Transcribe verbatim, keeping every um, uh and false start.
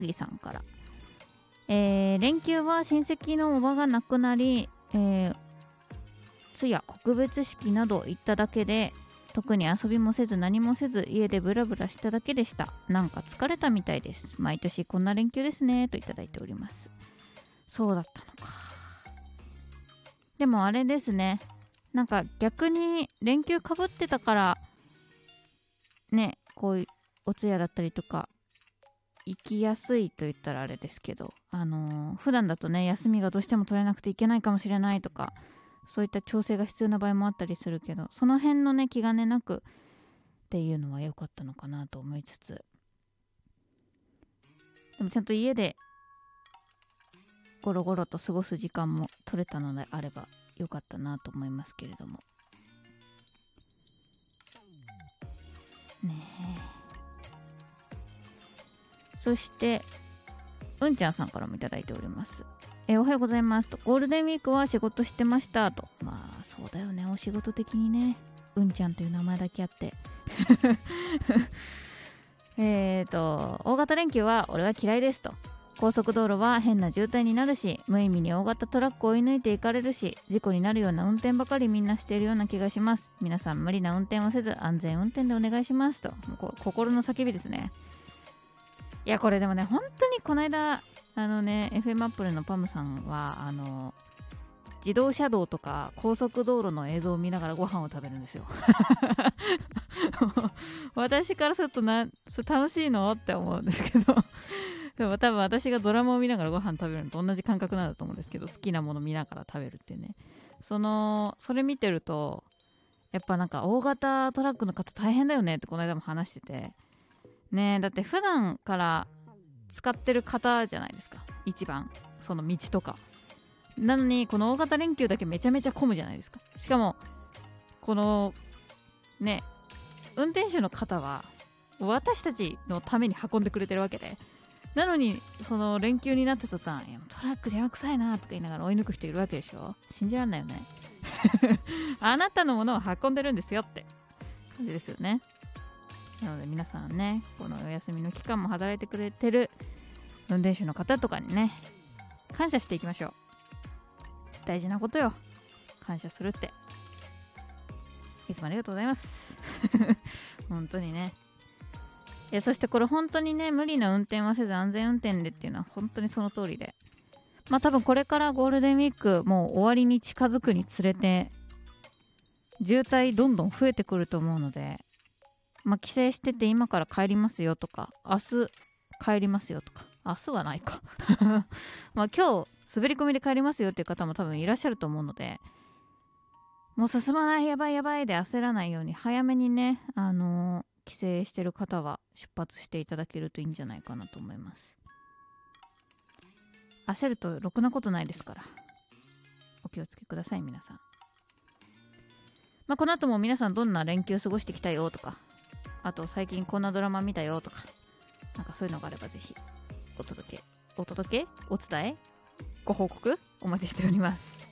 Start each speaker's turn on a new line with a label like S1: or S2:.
S1: ぎさんから、えー、連休は親戚のおばが亡くなり、えー、通夜告別式など行っただけで、特に遊びもせず何もせず家でブラブラしただけでした。なんか疲れたみたいです。毎年こんな連休ですねといただいております。そうだったのか。でもあれですね、なんか逆に連休かぶってたからね、こういうお通夜だったりとか行きやすいと言ったらあれですけど、あのー、普段だとね休みがどうしても取れなくていけないかもしれないとか、そういった調整が必要な場合もあったりするけど、その辺のね気兼ねなくっていうのは良かったのかなと思いつつ、でもちゃんと家でゴロゴロと過ごす時間も取れたのであれば良かったなと思いますけれどもねえ。そしてうんちゃんさんからもいただいております。えおはようございますと、ゴールデンウィークは仕事してましたと。まあそうだよね、お仕事的にね、うんちゃんという名前だけあってえっと大型連休は俺は嫌いですと。高速道路は変な渋滞になるし、無意味に大型トラックを追い抜いていかれるし、事故になるような運転ばかりみんなしているような気がします。皆さん無理な運転をせず安全運転でお願いしますと。もう心の叫びですね。いやこれでもね、本当にこの間あのね エフエム アップルのパムさんはあの自動車道とか高速道路の映像を見ながらご飯を食べるんですよ私からするとな、それ楽しいのって思うんですけどでも多分私がドラマを見ながらご飯食べるのと同じ感覚なんだと思うんですけど、好きなもの見ながら食べるっていうね、そのそれ見てるとやっぱなんか大型トラックの方大変だよねってこの間も話しててね。えだって普段から使ってる方じゃないですか、一番その道とかなのに、この大型連休だけめちゃめちゃ混むじゃないですか。しかもこのね運転手の方は私たちのために運んでくれてるわけで、なのにその連休になった途端、いやトラック邪魔くさいなとか言いながら追い抜く人いるわけでしょ。信じらんないよねあなたのものを運んでるんですよって感じですよね。なので皆さんね、このお休みの期間も働いてくれてる運転手の方とかにね感謝していきましょう。大事なことよ、感謝するって。いつもありがとうございます本当にね。いやそしてこれ本当にね、無理な運転はせず安全運転でっていうのは本当にその通りで、まあ多分これからゴールデンウィークもう終わりに近づくにつれて渋滞どんどん増えてくると思うので、まあ帰省してて今から帰りますよとか、明日帰りますよとか、明日はないかまあ今日滑り込みで帰りますよっていう方も多分いらっしゃると思うので、もう進まない、やばいやばいで焦らないように早めにね、あのー、帰省してる方は出発していただけるといいんじゃないかなと思います。焦るとろくなことないですからお気をつけください皆さん。まあこの後も皆さんどんな連休過ごしてきたよとか、あと最近こんなドラマ見たよとか、なんかそういうのがあればぜひお届けお届けお伝えご報告お待ちしております。